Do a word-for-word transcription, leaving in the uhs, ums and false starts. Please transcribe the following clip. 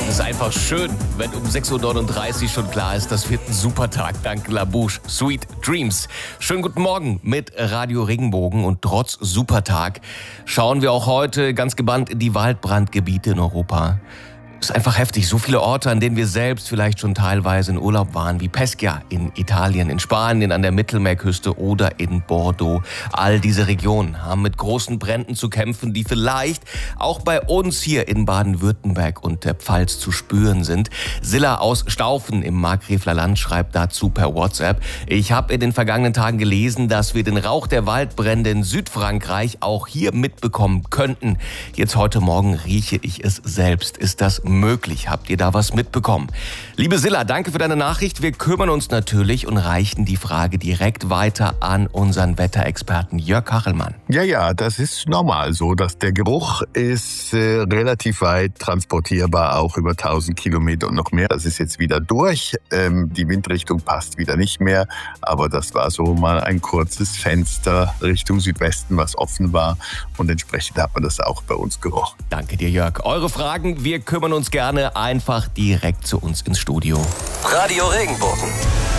Es ist einfach schön, wenn um sechs Uhr neununddreißig schon klar ist, das wird ein super Tag. Dank La Bouche, Sweet Dreams. Schönen guten Morgen mit Radio Regenbogen und trotz Supertag schauen wir auch heute ganz gebannt in die Waldbrandgebiete in Europa. Es ist einfach heftig. So viele Orte, an denen wir selbst vielleicht schon teilweise in Urlaub waren, wie Pescia in Italien, in Spanien, an der Mittelmeerküste oder in Bordeaux. All diese Regionen haben mit großen Bränden zu kämpfen, die vielleicht auch bei uns hier in Baden-Württemberg und der Pfalz zu spüren sind. Silla aus Staufen im Markgräfler Land schreibt dazu per WhatsApp: Ich habe in den vergangenen Tagen gelesen, dass wir den Rauch der Waldbrände in Südfrankreich auch hier mitbekommen könnten. Jetzt heute Morgen rieche ich es selbst. Ist das möglich? Habt ihr da was mitbekommen? Liebe Silla, danke für deine Nachricht. Wir kümmern uns natürlich und reichen die Frage direkt weiter an unseren Wetterexperten Jörg Kachelmann. Ja, ja, das ist normal so, dass der Geruch ist äh, relativ weit transportierbar, auch über tausend Kilometer und noch mehr. Das ist jetzt wieder durch. Ähm, die Windrichtung passt wieder nicht mehr, aber das war so mal ein kurzes Fenster Richtung Südwesten, was offen war und entsprechend hat man das auch bei uns gerochen. Danke dir, Jörg. Eure Fragen, wir kümmern uns gerne einfach direkt zu uns ins Studio. Radio Regenbogen.